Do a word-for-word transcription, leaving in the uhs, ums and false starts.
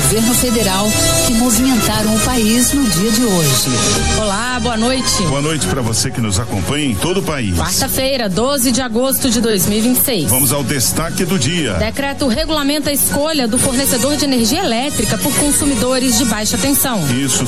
governo federal que movimentaram o país no dia de hoje. Olá, boa noite. Boa noite para você que nos acompanha em todo o país. Quarta-feira, doze de agosto de dois mil e vinte e seis. Vamos ao destaque do dia. Decreto regulamenta a escolha do fornecedor de energia elétrica por consumidores de baixa tensão. Isso